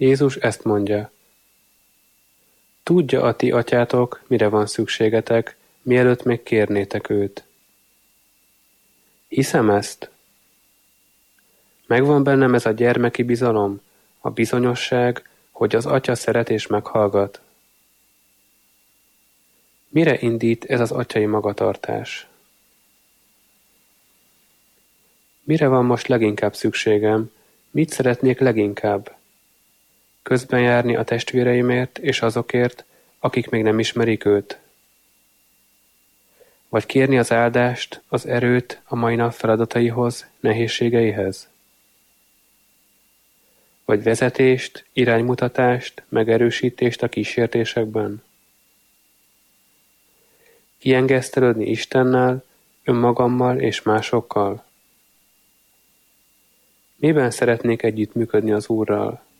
Jézus ezt mondja: Tudja a ti atyátok, mire van szükségetek, mielőtt még kérnétek őt. Hiszem ezt? Megvan bennem ez a gyermeki bizalom, a bizonyosság, hogy az atya szeret és meghallgat. Mire indít ez az atyai magatartás? Mire van most leginkább szükségem? Mit szeretnék leginkább? Közben járni a testvéreimért és azokért, akik még nem ismerik őt? Vagy kérni az áldást, az erőt a mai nap feladataihoz, nehézségeihez? Vagy vezetést, iránymutatást, megerősítést a kísértésekben? Kiengesztelődni Istennel, önmagammal és másokkal? Miben szeretnék együttműködni az Úrral?